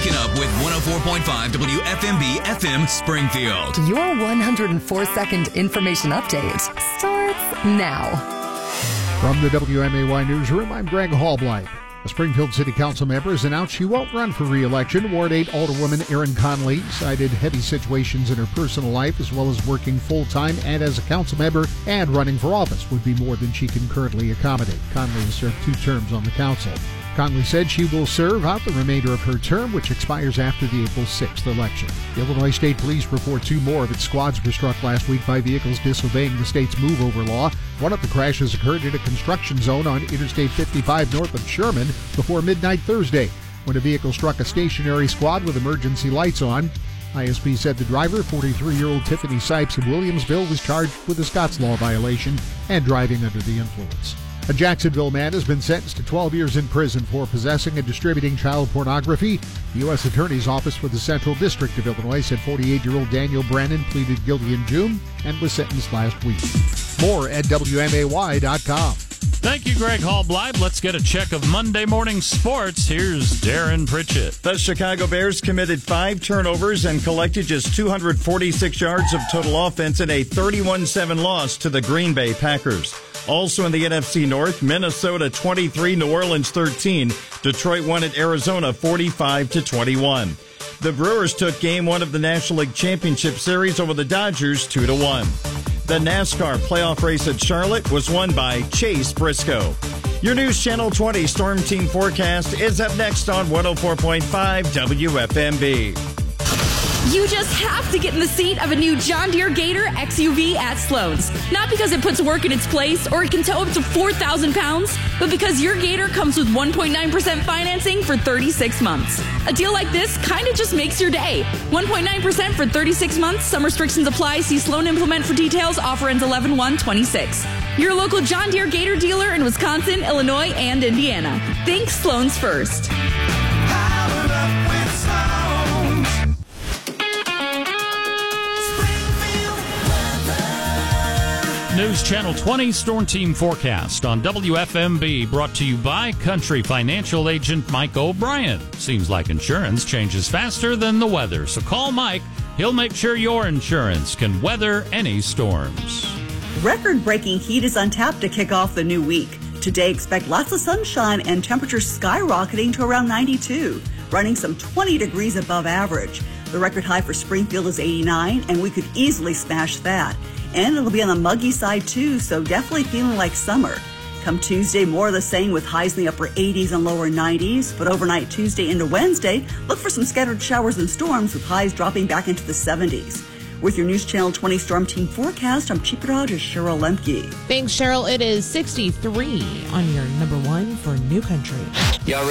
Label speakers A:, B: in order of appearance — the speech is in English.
A: Waking up with 104.5 WFMB FM Springfield.
B: Your 104-second information update starts now.
C: From the WMAY Newsroom, I'm Greg Hallblight. A Springfield City Council member has announced she won't run for re-election. Ward 8 Alderwoman Erin Conley cited heavy situations in her personal life, as well as working full-time and as a council member, and running for office would be more than she can currently accommodate. Conley has served 2 terms on the council. Conley said she will serve out the remainder of her term, which expires after the April 6th election. The Illinois State Police report 2 more of its squads were struck last week by vehicles disobeying the state's move-over law. One of the crashes occurred in a construction zone on Interstate 55 north of Sherman before midnight Thursday, when a vehicle struck a stationary squad with emergency lights on. ISP said the driver, 43-year-old Tiffany Sipes of Williamsville, was charged with a Scots law violation and driving under the influence. A Jacksonville man has been sentenced to 12 years in prison for possessing and distributing child pornography. The U.S. Attorney's Office for the Central District of Illinois said 48-year-old Daniel Brennan pleaded guilty in June and was sentenced last week. More at WMAY.com.
D: Thank you, Greg Hallblight. Let's get a check of Monday morning sports. Here's Darren Pritchett.
E: The Chicago Bears committed 5 turnovers and collected just 246 yards of total offense in a 31-7 loss to the Green Bay Packers. Also in the NFC North, Minnesota 23, New Orleans 13. Detroit won at Arizona 45-21. The Brewers took Game 1 of the National League Championship Series over the Dodgers 2-1. The NASCAR playoff race at Charlotte was won by Chase Briscoe. Your News Channel 20 Storm Team forecast is up next on 104.5 WFMB.
F: You just have to get in the seat of a new John Deere Gator XUV at Sloan's. Not because it puts work in its place or it can tow up to 4,000 pounds, but because your Gator comes with 1.9% financing for 36 months. A deal like this kind of just makes your day. 1.9% for 36 months. Some restrictions apply. See Sloan Implement for details. Offer ends 11/1/26. Your local John Deere Gator dealer in Wisconsin, Illinois, and Indiana. Think Sloan's first.
G: Powered up with Sloan.
D: News Channel 20 Storm Team forecast on WFMB, brought to you by Country Financial Agent Mike O'Brien. Seems like insurance changes faster than the weather, so call Mike. He'll make sure your insurance can weather any storms.
H: Record-breaking heat is on tap to kick off the new week. Today, expect lots of sunshine and temperatures skyrocketing to around 92, running some 20 degrees above average. The record high for Springfield is 89, and we could easily smash that. And it'll be on the muggy side, too, so definitely feeling like summer. Come Tuesday, more of the same with highs in the upper 80s and lower 90s. But overnight Tuesday into Wednesday, look for some scattered showers and storms with highs dropping back into the 70s. With your News Channel 20 Storm Team forecast, I'm Chief Meteorologist Cheryl Lemke.
I: Thanks, Cheryl. It is 63 on your number 1 for New Country.
A: Y'all